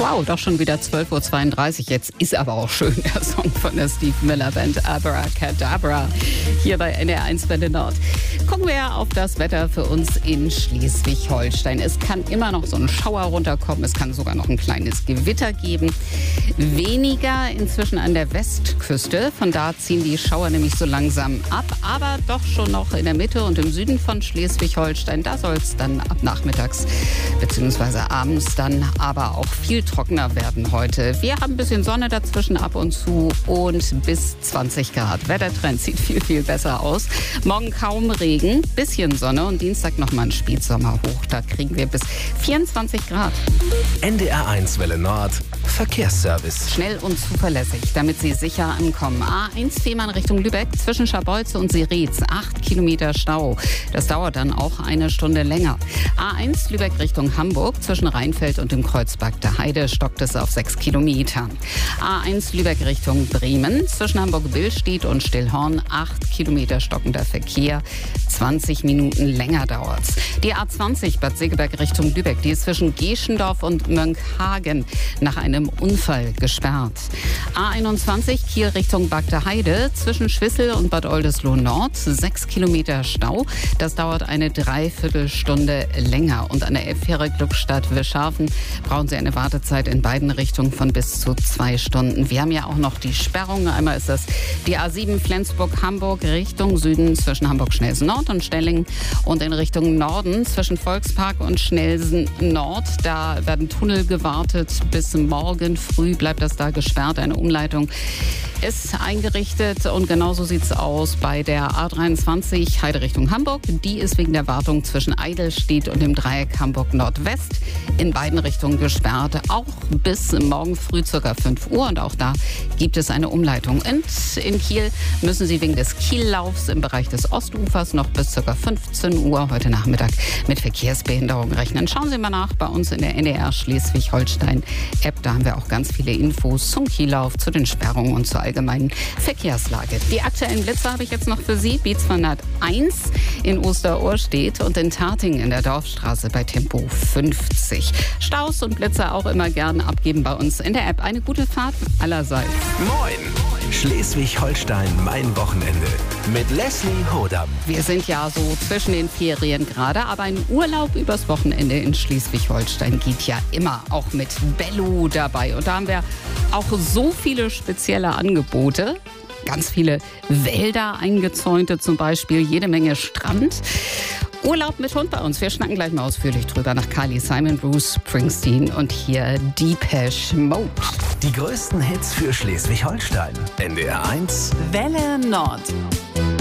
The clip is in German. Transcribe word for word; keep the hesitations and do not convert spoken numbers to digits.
Wow, doch schon wieder zwölf Uhr zweiunddreißig. Jetzt ist aber auch schön der Song von der Steve Miller Band Abracadabra hier bei N D R eins Welle Nord. Gucken wir auf das Wetter für uns in Schleswig-Holstein. Es kann immer noch so ein Schauer runterkommen. Es kann sogar noch ein kleines Gewitter geben. Weniger inzwischen an der Westküste. Von da ziehen die Schauer nämlich so langsam ab. Aber doch schon noch in der Mitte und im Süden von Schleswig-Holstein. Da soll es dann ab nachmittags bzw. abends dann aber auch viel trockener werden heute. Wir haben ein bisschen Sonne dazwischen ab und zu und bis zwanzig Grad. Wettertrend sieht viel, viel besser aus. Morgen kaum Regen, bisschen Sonne und Dienstag nochmal ein Spätsommerhoch. Da kriegen wir bis vierundzwanzig Grad. N D R eins Welle Nord, Verkehrsservice. Schnell und zuverlässig, damit Sie sicher ankommen. A eins Fehmarn Richtung Lübeck, zwischen Scharbeutze und Seretz, acht Kilometer Stau. Das dauert dann auch eine Stunde länger. A eins Lübeck Richtung Hamburg, zwischen Rheinfeld und dem Kreuzberg der Heide stockt es auf sechs Kilometer. A eins Lübeck Richtung Bremen, zwischen Hamburg-Billstedt und Stillhorn, acht Kilometer stockender Verkehr. zwanzig Minuten länger dauert's. Die A zwanzig Bad Segeberg Richtung Lübeck, die ist zwischen Geschendorf und Mönckehagen nach einem Unfall gesperrt. A einundzwanzig Kiel Richtung Bagder Heide, zwischen Schwissel und Bad Oldesloe Nord, sechs Kilometer Stau. Das dauert eine Dreiviertelstunde länger. Und an der Elbfähre Glückstadt-Wischhafen brauchen Sie eine Wartezeit in beiden Richtungen von bis zu zwei Stunden. Wir haben ja auch noch die Sperrungen. Einmal ist das die A sieben Flensburg-Hamburg Richtung Süden zwischen Hamburg-Schnelsen Nord und Stellingen und in Richtung Norden zwischen Volkspark und Schnelsen Nord. Da werden Tunnel gewartet. Bis morgen früh bleibt das da gesperrt. Eine Umleitung ist eingerichtet und genauso sieht es aus bei der A dreiundzwanzig Heide Richtung Hamburg. Die ist wegen der Wartung zwischen Eidelstedt und dem Dreieck Hamburg Nordwest in beiden Richtungen gesperrt. Auch bis morgen früh ca. fünf Uhr und auch da gibt es eine Umleitung. Und in Kiel müssen Sie wegen des Kiellaufs im Bereich des Ostufers noch bis ca. fünfzehn Uhr heute Nachmittag mit Verkehrsbehinderung rechnen. Schauen Sie mal nach bei uns in der N D R Schleswig-Holstein-App. Da haben wir auch ganz viele Infos zum Kiellauf, zu den Sperrungen und zur allgemeinen Verkehrslage. Die aktuellen Blitze habe ich jetzt noch für Sie. B zweihunderteins in Osterohrstedt und in Tarting in der Dorfstraße bei Tempo fünfzig. Staus und Blitze auch immer gern abgeben bei uns in der App. Eine gute Fahrt allerseits. Moin! Schleswig-Holstein, mein Wochenende. Mit Leslie Hodam. Wir sind ja so zwischen den Ferien gerade, aber ein Urlaub übers Wochenende in Schleswig-Holstein geht ja immer, auch mit Bello dabei. Und da haben wir auch so viele spezielle Angebote. Ganz viele Wälder eingezäunte zum Beispiel, jede Menge Strand. Urlaub mit Hund bei uns. Wir schnacken gleich mal ausführlich drüber nach Carly Simon, Bruce Springsteen und hier Depeche Mode. Die größten Hits für Schleswig-Holstein. N D R eins Welle Nord.